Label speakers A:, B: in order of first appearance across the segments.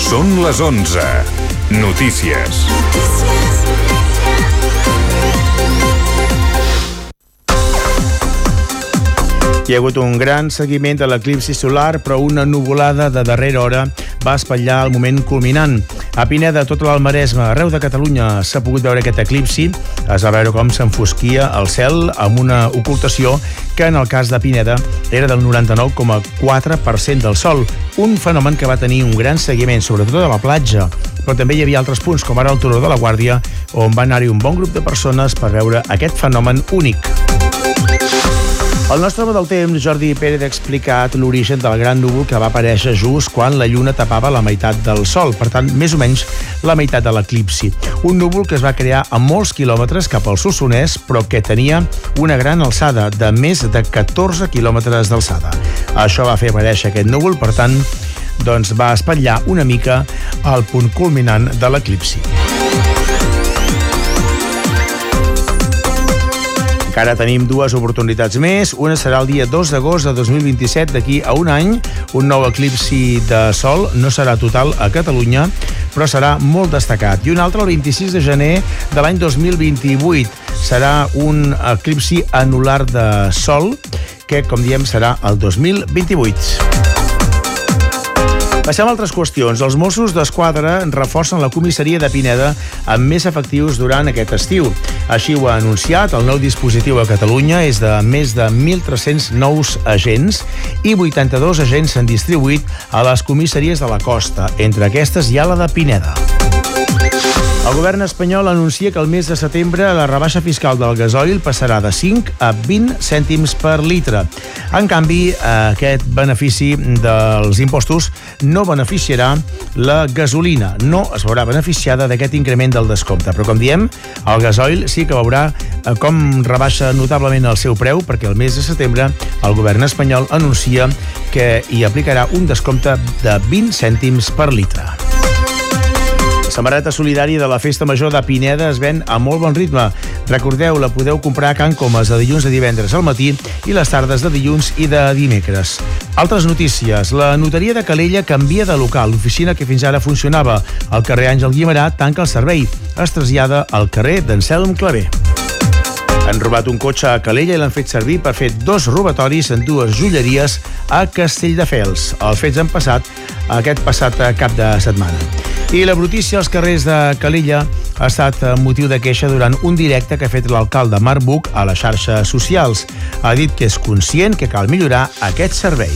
A: Són les 11. Notícies.
B: Hi ha hagut un gran seguiment de l'eclipsi solar, però una nuvolada de darrera hora va espatllar el moment culminant. A Pineda, tota l'Almaresme, arreu de Catalunya s'ha pogut veure aquest eclipsi. Es va veure com s'enfosquia el cel amb una ocultació que en el cas de Pineda era del 99,4% del sol. Un fenomen que va tenir un gran seguiment, sobretot a la platja. Però també hi havia altres punts, com ara el Turó de la Guàrdia, on va anar-hi un bon grup de persones per veure aquest fenomen únic. El nostre home del temps, Jordi Pérez, ha explicat l'origen del gran núvol que va aparèixer just quan la lluna tapava la meitat del sol, per tant, més o menys la meitat de l'eclipsi. Un núvol que es va crear a molts quilòmetres cap al Solsonès, però que tenia una gran alçada, de més de 14 quilòmetres d'alçada. Això va fer aparèixer aquest núvol, per tant, doncs va espatllar una mica el punt culminant de l'eclipsi. Encara tenim dues oportunitats més. Una serà el dia 2 d'agost de 2027, d'aquí a un any. Un nou eclipsi de sol, no serà total a Catalunya, però serà molt destacat. I un altre el 26 de gener de l'any 2028. Serà un eclipsi anular de sol, que, com diem, serà el 2028. Passem a altres qüestions. Els Mossos d'Esquadra reforcen la comissaria de Pineda amb més efectius durant aquest estiu. Així ho ha anunciat. El nou dispositiu a Catalunya és de més de 1.300 nous agents i 82 agents s'han distribuït a les comissaries de la costa. Entre aquestes hi ha la de Pineda. El govern espanyol anuncia que el mes de setembre la rebaixa fiscal del gasoil passarà de 5 a 20 cèntims per litre. En canvi, aquest benefici dels impostos no beneficiarà la gasolina. No es veurà beneficiada d'aquest increment del descompte. Però, com diem, el gasoil sí que veurà com rebaixa notablement el seu preu, perquè el mes de setembre el govern espanyol anuncia que hi aplicarà un descompte de 20 cèntims per litre. La samarreta solidària de la Festa Major de Pineda es ven a molt bon ritme. Recordeu, la podeu comprar a Can Comas de dilluns a divendres al matí i les tardes de dilluns i de dimecres. Altres notícies. La notaria de Calella canvia de local. L'oficina que fins ara funcionava al carrer Àngel Guimerà tanca el servei. Es trasllada al carrer d'Anselm Clavé. Han robat un cotxe a Calella i l'han fet servir per fer 2 robatoris en 2 joieries a Castelldefels. Els fets han passat aquest passat cap de setmana. I la brutícia als carrers de Calella ha estat motiu de queixa durant un directe que ha fet l'alcalde Marc Buch a les xarxes socials. Ha dit que és conscient que cal millorar aquest servei.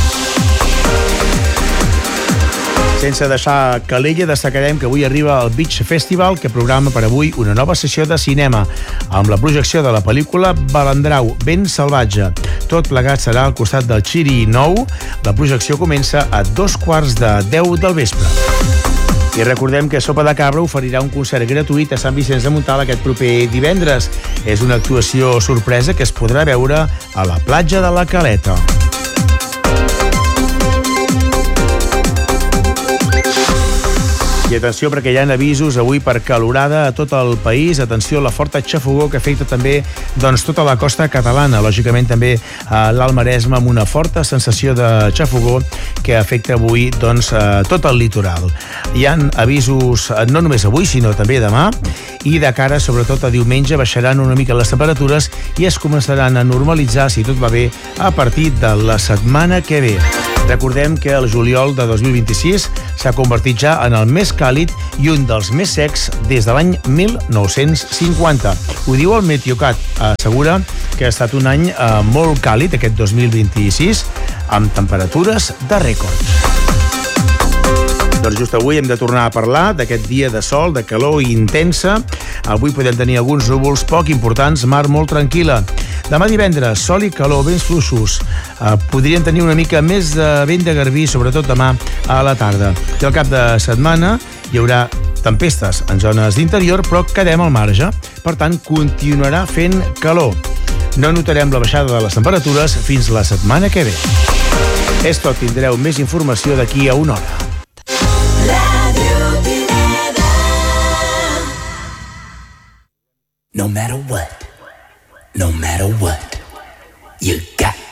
B: Sense deixar Calella, destacarem que avui arriba el Beach Festival, que programa per avui una nova sessió de cinema, amb la projecció de la pel·lícula Balandrau, Vent salvatge. Tot plegat serà al costat del Xiri Nou. La projecció comença a 2:15 del vespre. I recordem que Sopa de Cabra oferirà un concert gratuït a Sant Vicenç de Montalt aquest proper divendres. És una actuació sorpresa que es podrà veure a la platja de la Caleta. I atenció, perquè hi ha avisos avui per calorada a tot el país. Atenció a la forta xafogor que afecta també tota la costa catalana. Lògicament també a l'Almaresme, amb una forta sensació de xafogor que afecta avui tot el litoral. Hi ha avisos no només avui, sinó també demà, i de cara sobretot a diumenge baixaran una mica les temperatures i es començaran a normalitzar, si tot va bé, a partir de la setmana que ve. Recordem que el juliol de 2026 s'ha convertit ja en el més càlid i un dels més secs des de l'any 1950. Ho diu el Meteocat. Assegura que ha estat un any molt càlid, aquest 2026, amb temperatures de rècord. Doncs just avui hem de tornar a parlar d'aquest dia de sol, de calor intensa. Avui podem tenir alguns núvols poc importants, mar molt tranquil·la. Demà divendres, sol i calor, vents fluixos. Podrien tenir una mica més de vent de garbí, sobretot demà a la tarda. I al cap de setmana hi haurà tempestes en zones d'interior, però quedem al marge. Per tant, continuarà fent calor. No notarem la baixada de les temperatures fins la setmana que ve. És tot, tindreu més informació d'aquí a una hora.
C: No matter what, no matter what.